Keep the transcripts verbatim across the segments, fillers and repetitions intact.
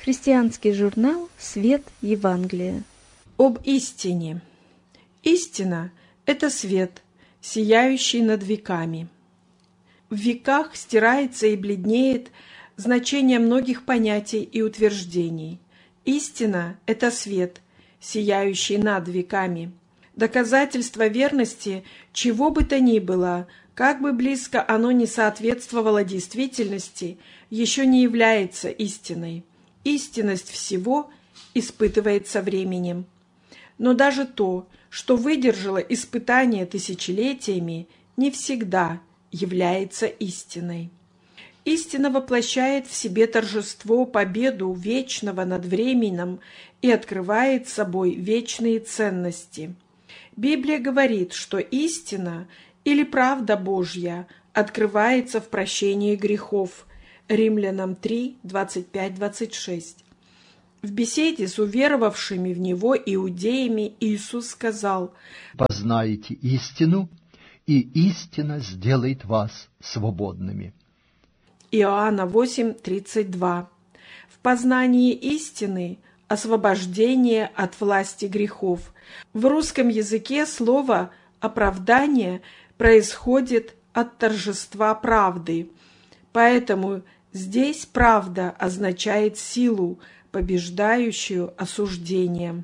Христианский журнал «Свет Евангелия». Об истине. Истина – это свет, сияющий над веками. В веках стирается и бледнеет значение многих понятий и утверждений. Истина – это свет, сияющий над веками. Доказательство верности чего бы то ни было, как бы близко оно ни соответствовало действительности, еще не является истиной. Истинность всего испытывается временем. Но даже то, что выдержало испытание тысячелетиями, не всегда является истиной. Истина воплощает в себе торжество, победу вечного над временем и открывает собой вечные ценности. Библия говорит, что истина или правда Божья открывается в прощении грехов. Римлянам три, двадцать пять двадцать шесть. В беседе с уверовавшими в Него иудеями Иисус сказал: «Познаете истину, и истина сделает вас свободными». Иоанна восемь, тридцать два. В познании истины – освобождение от власти грехов. В русском языке слово «оправдание» происходит от торжества правды, поэтому здесь правда означает силу, побеждающую осуждение.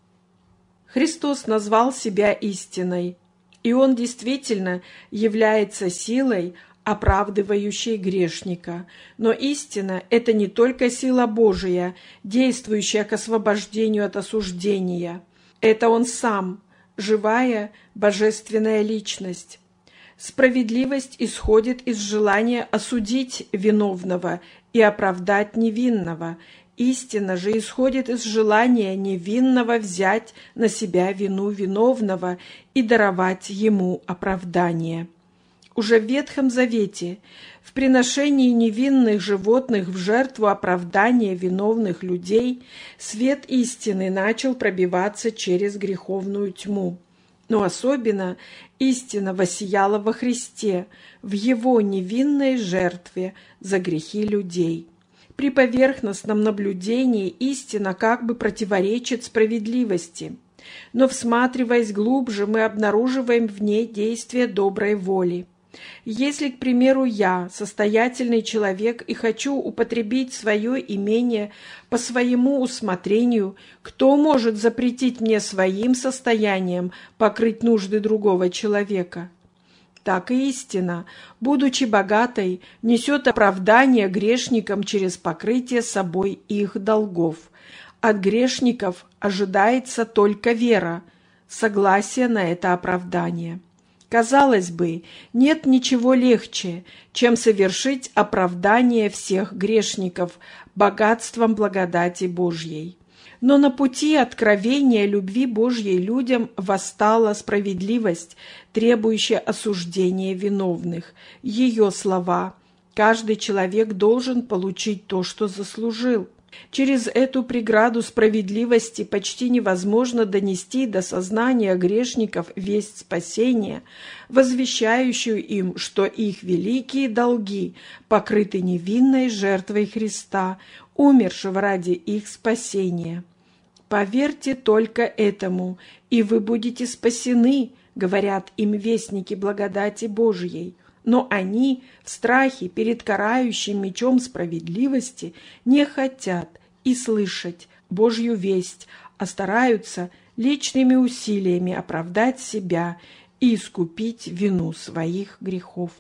Христос назвал себя истиной, и Он действительно является силой, оправдывающей грешника. Но истина – это не только сила Божия, действующая к освобождению от осуждения. Это Он Сам, живая божественная личность. Справедливость исходит из желания осудить виновного и оправдать невинного. Истина же исходит из желания невинного взять на себя вину виновного и даровать ему оправдание. Уже в Ветхом Завете, в приношении невинных животных в жертву оправдания виновных людей, свет истины начал пробиваться через греховную тьму. Но особенно истина воссияла во Христе, в Его невинной жертве за грехи людей. При поверхностном наблюдении истина как бы противоречит справедливости, но, всматриваясь глубже, мы обнаруживаем в ней действие доброй воли. Если, к примеру, я, состоятельный человек, и хочу употребить свое имение по своему усмотрению, кто может запретить мне своим состоянием покрыть нужды другого человека? Так и истина, будучи богатой, несет оправдание грешникам через покрытие собой их долгов. От грешников ожидается только вера, согласие на это оправдание. Казалось бы, нет ничего легче, чем совершить оправдание всех грешников богатством благодати Божьей. Но на пути откровения любви Божьей людям восстала справедливость, требующая осуждения виновных. Ее слова: «Каждый человек должен получить то, что заслужил». Через эту преграду справедливости почти невозможно донести до сознания грешников весть спасения, возвещающую им, что их великие долги покрыты невинной жертвой Христа, умершего ради их спасения. «Поверьте только этому, и вы будете спасены», говорят им вестники благодати Божьей. Но они в страхе перед карающим мечом справедливости не хотят и слышать Божью весть, а стараются личными усилиями оправдать себя и искупить вину своих грехов.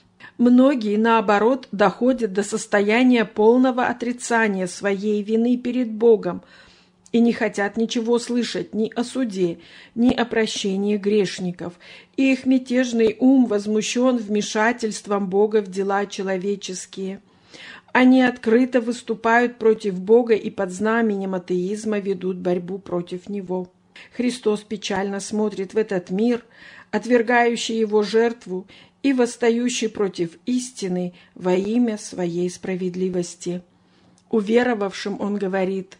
Многие, наоборот, доходят до состояния полного отрицания своей вины перед Богом и не хотят ничего слышать ни о суде, ни о прощении грешников, и их мятежный ум возмущен вмешательством Бога в дела человеческие. Они открыто выступают против Бога и под знаменем атеизма ведут борьбу против Него. Христос печально смотрит в этот мир, отвергающий Его жертву и восстающий против истины во имя Своей справедливости. Уверовавшим Он говорит: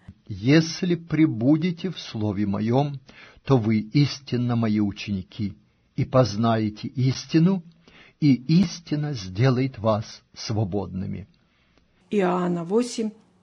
«Если пребудете в Слове Моем, то вы истинно Мои ученики, и познаете истину, и истина сделает вас свободными». Иоанна восемь,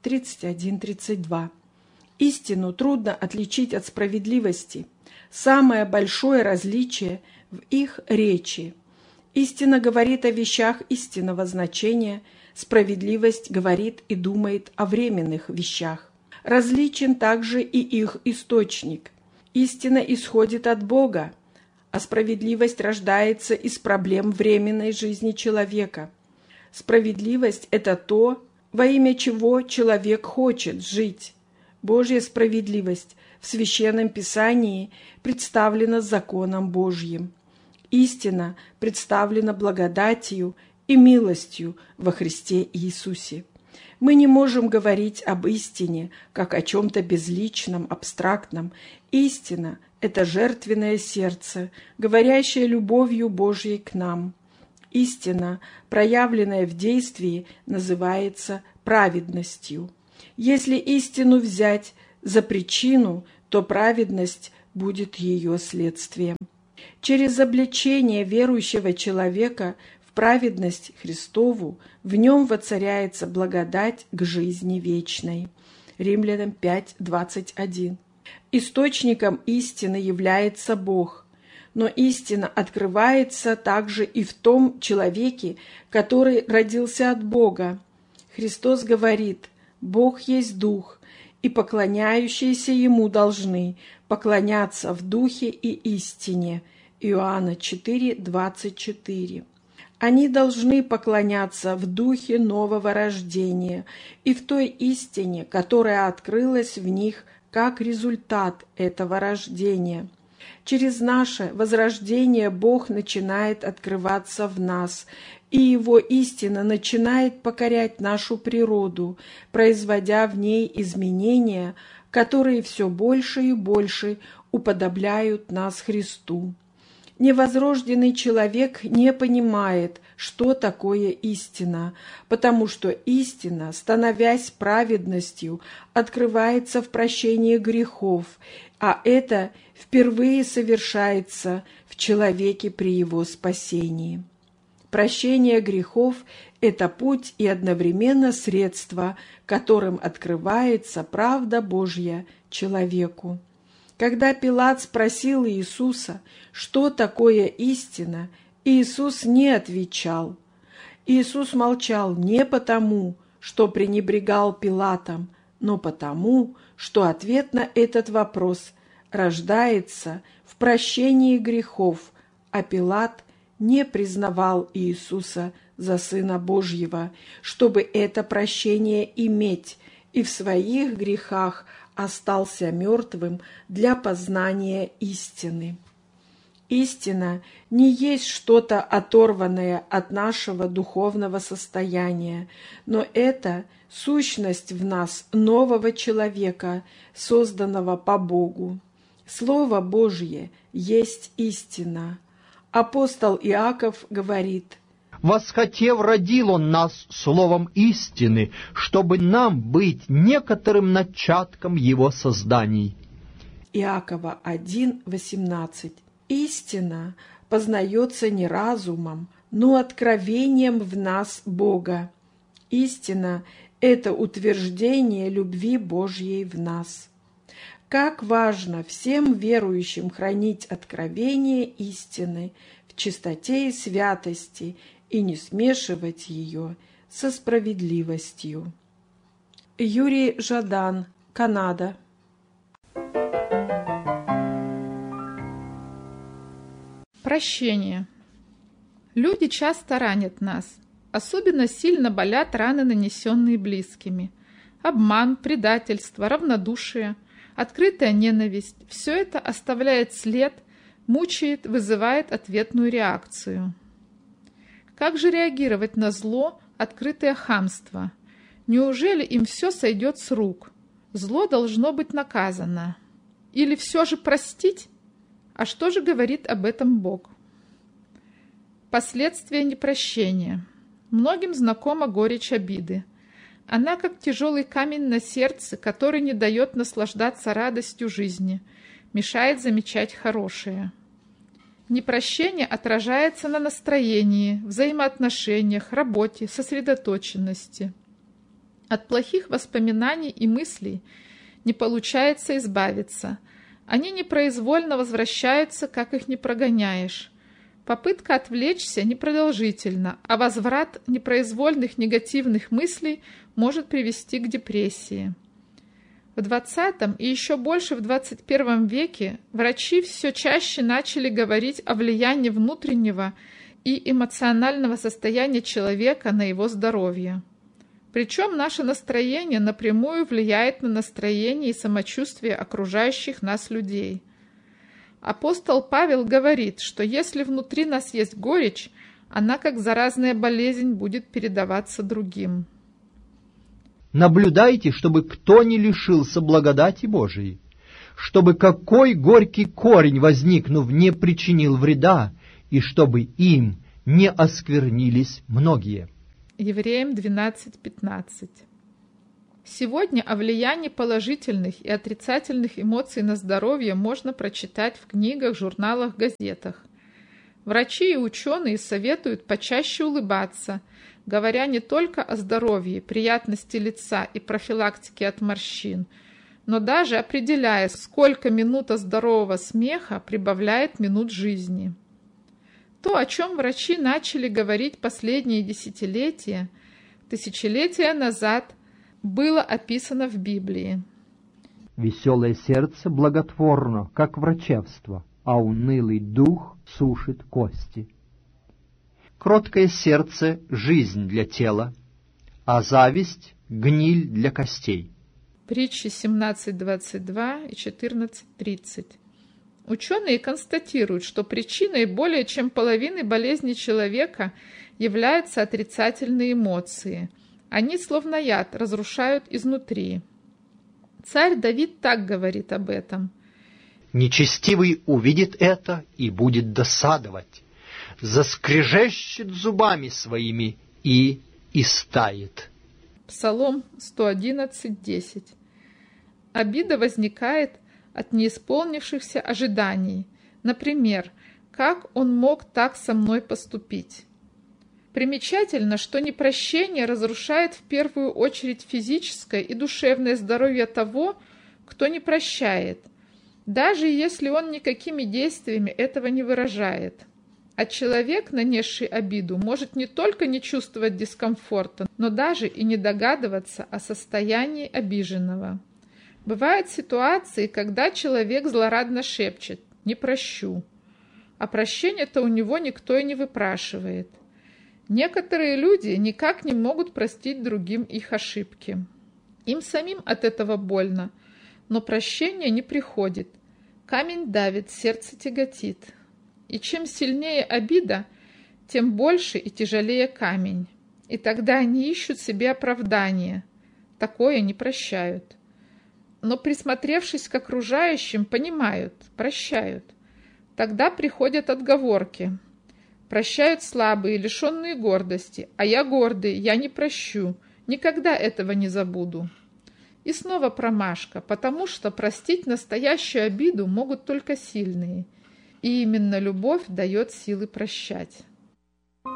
тридцать один тридцать два. Истину трудно отличить от справедливости. Самое большое различие в их речи. Истина говорит о вещах истинного значения, справедливость говорит и думает о временных вещах. Различен также и их источник. Истина исходит от Бога, а справедливость рождается из проблем временной жизни человека. Справедливость – это то, во имя чего человек хочет жить. Божья справедливость в Священном Писании представлена законом Божьим. Истина представлена благодатью и милостью во Христе Иисусе. Мы не можем говорить об истине, как о чем-то безличном, абстрактном. Истина – это жертвенное сердце, говорящее любовью Божьей к нам. Истина, проявленная в действии, называется праведностью. Если истину взять за причину, то праведность будет ее следствием. Через облечение верующего человека в праведность Христову в нем воцаряется благодать к жизни вечной. Римлянам пять двадцать один. Источником истины является Бог, но истина открывается также и в том человеке, который родился от Бога. Христос говорит: «Бог есть Дух, и поклоняющиеся Ему должны поклоняться в Духе и истине». Иоанна четыре двадцать четыре. Они должны поклоняться в Духе нового рождения и в той истине, которая открылась в них как результат этого рождения. Через наше возрождение Бог начинает открываться в нас, и Его истина начинает покорять нашу природу, производя в ней изменения, которые все больше и больше уподобляют нас Христу. Невозрожденный человек не понимает, что такое истина, потому что истина, становясь праведностью, открывается в прощении грехов, а это впервые совершается в человеке при его спасении. Прощение грехов – это путь и одновременно средство, которым открывается правда Божья человеку. Когда Пилат спросил Иисуса, что такое истина, Иисус не отвечал. Иисус молчал не потому, что пренебрегал Пилатом, но потому, что ответ на этот вопрос рождается в прощении грехов, а Пилат не признавал Иисуса за Сына Божьего, чтобы это прощение иметь, и в своих грехах остался мертвым для познания истины. Истина не есть что-то оторванное от нашего духовного состояния, но это сущность в нас нового человека, созданного по Богу. Слово Божье есть истина. Апостол Иаков говорит: «Восхотев, родил Он нас словом истины, чтобы нам быть некоторым начатком Его созданий». Иакова один восемнадцать. Истина познается не разумом, но откровением в нас Бога. Истина – это утверждение любви Божьей в нас. Как важно всем верующим хранить откровение истины в чистоте и святости и не смешивать ее со справедливостью. Юрий Жадан, Канада. Прощение. Люди часто ранят нас. Особенно сильно болят раны, нанесенные близкими. Обман, предательство, равнодушие, открытая ненависть – все это оставляет след, мучает, вызывает ответную реакцию. Как же реагировать на зло, открытое хамство? Неужели им все сойдет с рук? Зло должно быть наказано. Или все же простить? А что же говорит об этом Бог? Последствия непрощения. Многим знакома горечь обиды. Она как тяжелый камень на сердце, который не дает наслаждаться радостью жизни, мешает замечать хорошее. Непрощение отражается на настроении, взаимоотношениях, работе, сосредоточенности. От плохих воспоминаний и мыслей не получается избавиться. Они непроизвольно возвращаются, как их не прогоняешь. Попытка отвлечься непродолжительна, а возврат непроизвольных негативных мыслей может привести к депрессии. В двадцатом и еще больше в двадцать первом веке врачи все чаще начали говорить о влиянии внутреннего и эмоционального состояния человека на его здоровье. Причем наше настроение напрямую влияет на настроение и самочувствие окружающих нас людей. Апостол Павел говорит, что если внутри нас есть горечь, она, как заразная болезнь, будет передаваться другим. Наблюдайте, чтобы кто не лишился благодати Божией, чтобы какой горький корень, возникнув, не причинил вреда, и чтобы им не осквернились многие. Евреям двенадцать пятнадцать. Сегодня о влиянии положительных и отрицательных эмоций на здоровье можно прочитать в книгах, журналах, газетах. Врачи и ученые советуют почаще улыбаться, говоря не только о здоровье, приятности лица и профилактике от морщин, но даже определяя, сколько минута здорового смеха прибавляет минут жизни. То, о чем врачи начали говорить последние десятилетия, тысячелетия назад, было описано в Библии. Веселое сердце благотворно, как врачевство, а унылый дух сушит кости. Кроткое сердце — жизнь для тела, а зависть — гниль для костей. Притчи семнадцать двадцать два и четырнадцать тридцать. Ученые констатируют, что причиной более чем половины болезней человека являются отрицательные эмоции. Они, словно яд, разрушают изнутри. Царь Давид так говорит об этом. «Нечестивый увидит это и будет досадовать, заскрежещет зубами своими и истает». Псалом сто одиннадцать десять. Обида возникает от неисполнившихся ожиданий. Например, как он мог так со мной поступить? Примечательно, что непрощение разрушает в первую очередь физическое и душевное здоровье того, кто не прощает, даже если он никакими действиями этого не выражает. А человек, нанесший обиду, может не только не чувствовать дискомфорта, но даже и не догадываться о состоянии обиженного. Бывают ситуации, когда человек злорадно шепчет «не прощу», а прощения-то у него никто и не выпрашивает. Некоторые люди никак не могут простить другим их ошибки. Им самим от этого больно, но прощение не приходит. Камень давит, сердце тяготит. И чем сильнее обида, тем больше и тяжелее камень. И тогда они ищут себе оправдания. Такое не прощают. Но, присмотревшись к окружающим, понимают, прощают. Тогда приходят отговорки. Прощают слабые, лишенные гордости, а я гордый, я не прощу, никогда этого не забуду. И снова промашка, потому что простить настоящую обиду могут только сильные. И именно любовь дает силы прощать.